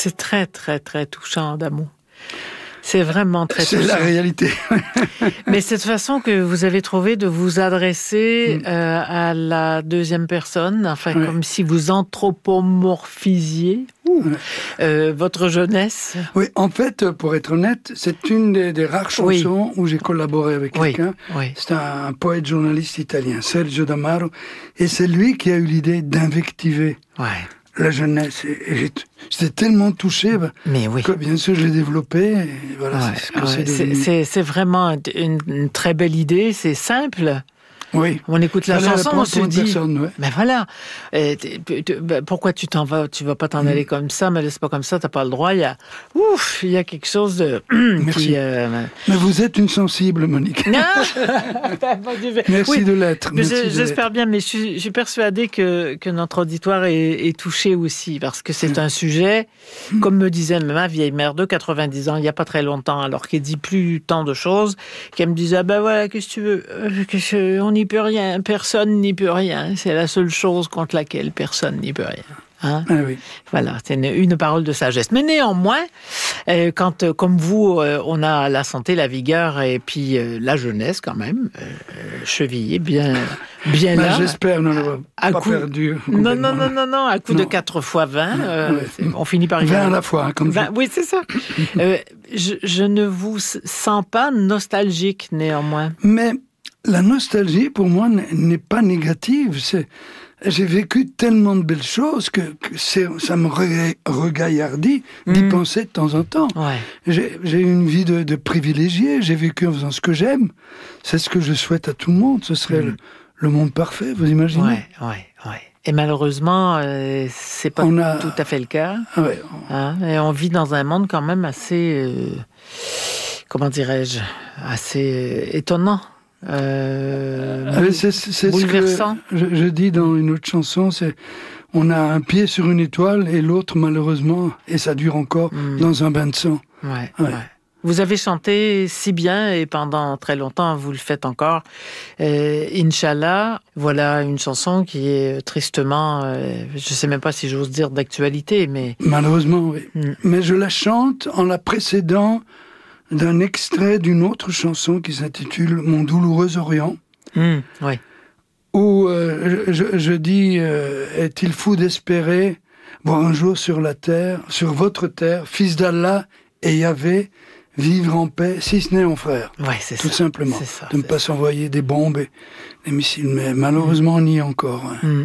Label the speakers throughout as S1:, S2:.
S1: C'est très, très, très touchant, d'amour. C'est vraiment très touchant.
S2: C'est la réalité.
S1: Mais cette façon que vous avez trouvé de vous adresser à la deuxième personne, enfin, comme si vous anthropomorphisiez votre jeunesse.
S2: Oui, en fait, pour être honnête, c'est une des rares chansons où j'ai collaboré avec quelqu'un. Oui. C'est un poète journaliste italien, Sergio D'Amaro, et c'est lui qui a eu l'idée d'invectiver la jeunesse. Et j'étais tellement touché que bien sûr je l'ai développé. Et voilà, c'est ce que c'est devenu.
S1: C'est vraiment une très belle idée, c'est simple.
S2: Oui.
S1: On écoute la chanson, on se dit, mais voilà, pourquoi tu t'en vas, tu vas pas t'en aller comme ça, mais c'est pas comme ça, t'as pas le droit, il y a quelque chose de...
S2: Merci. Mais vous êtes une sensible, Monique. Merci de l'être.
S1: J'espère bien, mais je suis persuadée que notre auditoire est touché aussi, parce que c'est un sujet, comme me disait ma vieille mère de 90 ans, il y a pas très longtemps, alors qu'elle dit plus tant de choses, qu'elle me disait, voilà, qu'est-ce que tu veux, on n'y peut rien, personne n'y peut rien. C'est la seule chose contre laquelle personne n'y peut rien. Hein?
S2: Ah oui.
S1: Voilà, c'est une parole de sagesse. Mais néanmoins, quand, comme vous, on a la santé, la vigueur et puis la jeunesse quand même, chevillée bien là.
S2: J'espère n'en avoir pas perdu.
S1: Non, à coup de 4 x 20, on finit par y
S2: 20 à la fois, hein, comme
S1: 20, oui, c'est ça. Je ne vous sens pas nostalgique néanmoins.
S2: Mais la nostalgie, pour moi, n'est pas négative. J'ai vécu tellement de belles choses que ça me regaillardit d'y penser de temps en temps. Ouais. J'ai eu une vie de privilégié, j'ai vécu en faisant ce que j'aime. C'est ce que je souhaite à tout le monde. Ce serait le monde parfait, vous imaginez ?
S1: Ouais. Et malheureusement, c'est pas tout à fait le cas. Et on vit dans un monde quand même assez, comment dirais-je, assez étonnant.
S2: C'est
S1: bouleversant.
S2: Ce que je dis dans une autre chanson, c'est on a un pied sur une étoile et l'autre malheureusement, et ça dure encore, dans un bain de sang.
S1: Ouais. Vous avez chanté si bien et pendant très longtemps, vous le faites encore. Inch'Allah, voilà une chanson qui est tristement, je sais même pas si j'ose dire d'actualité, mais...
S2: Malheureusement, oui. Mais je la chante en la précédant d'un extrait d'une autre chanson qui s'intitule « Mon douloureux Orient », où je dis « Est-il fou d'espérer voir un jour sur la terre, sur votre terre, fils d'Allah et Yahvé, vivre en paix, si ce n'est en frère ».
S1: C'est
S2: tout
S1: ça.
S2: simplement.
S1: C'est ça,
S2: de ne pas s'envoyer des bombes et des missiles. Mais malheureusement, on y est encore.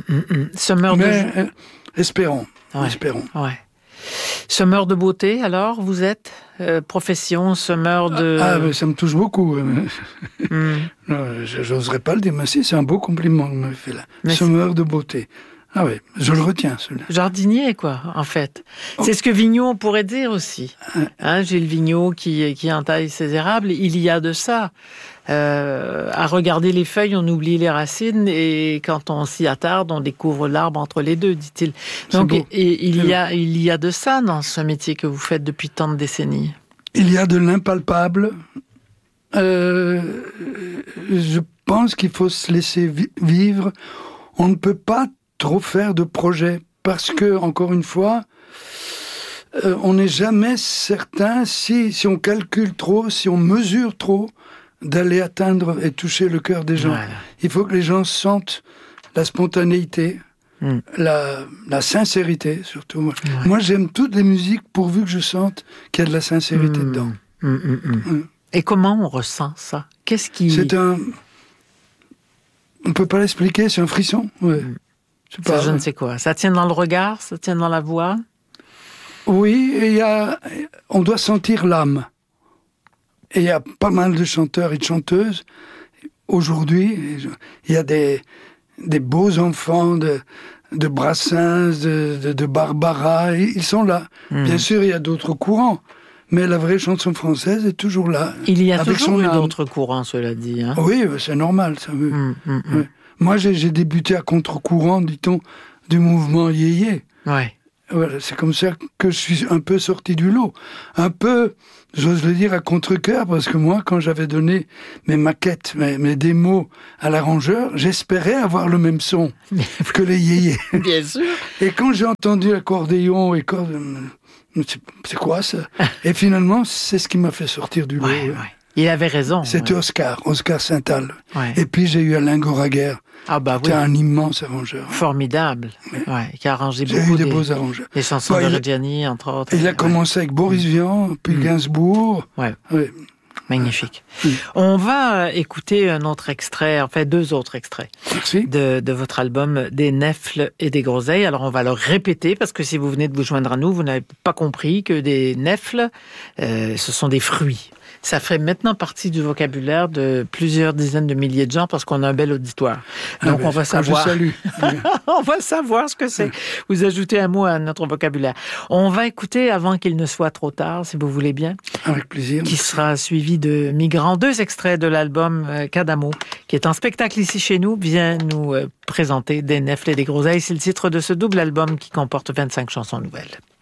S2: Espérons. Espérons.
S1: Ouais. Semeur de beauté, alors, vous êtes profession, semeur de...
S2: mais ça me touche beaucoup. Non, j'oserais pas le dire, mais si, c'est un beau compliment que vous m'avez fait là. Semeur de beauté. Ah oui, je le retiens, celui-là.
S1: Jardinier, quoi, en fait. C'est ce que Vigneault pourrait dire aussi. Gilles Vigneault qui entaille ses érables, il y a de ça. À regarder les feuilles, on oublie les racines, et quand on s'y attarde, on découvre l'arbre entre les deux, dit-il. Donc, il y a de ça dans ce métier que vous faites depuis tant de décennies.
S2: Il y a de l'impalpable. Je pense qu'il faut se laisser vivre. On ne peut pas trop faire de projets parce que, encore une fois, on n'est jamais certain si on calcule trop, si on mesure trop, d'aller atteindre et toucher le cœur des gens. Voilà. Il faut que les gens sentent la spontanéité, la sincérité surtout. Ouais. Moi, j'aime toutes les musiques pourvu que je sente qu'il y a de la sincérité dedans.
S1: Et comment on ressent ça ? Qu'est-ce qui...
S2: On ne peut pas l'expliquer, c'est un frisson. Ouais.
S1: Je ne sais quoi. Ça tient dans le regard, ça tient dans la voix.
S2: Oui, on doit sentir l'âme. Et il y a pas mal de chanteurs et de chanteuses. Aujourd'hui, il y a des beaux enfants de Brassens, de Barbara. Ils sont là. Bien sûr, il y a d'autres courants. Mais la vraie chanson française est toujours là.
S1: Il y a toujours eu d'autres courants, cela dit. Hein.
S2: Oui, c'est normal, ça veut. Ouais. Moi, j'ai débuté à contre-courant, dit-on, du mouvement yéyé.
S1: Ouais.
S2: Voilà, c'est comme ça que je suis un peu sorti du lot. Un peu, j'ose le dire, à contre-cœur, parce que moi, quand j'avais donné mes maquettes, mes démos à l'arrangeur, j'espérais avoir le même son que les yéyés.
S1: Bien sûr.
S2: Et quand j'ai entendu l'accordéon et c'est quoi ça? Et finalement, c'est ce qui m'a fait sortir du lot.
S1: Ouais. Il avait raison.
S2: C'était Oscar Saintal.
S1: Ouais.
S2: Et puis j'ai eu Alain Goraguer.
S1: Ah bah
S2: C'était
S1: oui.
S2: un immense arrangeur.
S1: Formidable. Ouais, qui a arrangé
S2: J'ai
S1: beaucoup
S2: eu des beaux arrangeurs.
S1: des chansons
S2: Ouais,
S1: de Reggiani, entre autres.
S2: Il a commencé avec Boris Vian, puis Gainsbourg.
S1: Ouais.
S2: Ouais.
S1: Magnifique. On va écouter un autre extrait, en fait 2 autres extraits
S2: Merci.
S1: de votre album Des Nèfles et des Groseilles. Alors on va le répéter parce que si vous venez de vous joindre à nous, vous n'avez pas compris que des nèfles, ce sont des fruits. Ça fait maintenant partie du vocabulaire de plusieurs dizaines de milliers de gens parce qu'on a un bel auditoire. Donc on va savoir.
S2: Je salue.
S1: On va savoir ce que c'est. Vous ajoutez un mot à notre vocabulaire. On va écouter avant qu'il ne soit trop tard, si vous voulez bien.
S2: Avec plaisir.
S1: Qui sera suivi de Migrants. 2 extraits de l'album Cadamo, qui est en spectacle ici chez nous, vient nous présenter Des Nèfles et des Groseilles. C'est le titre de ce double album qui comporte 25 chansons nouvelles.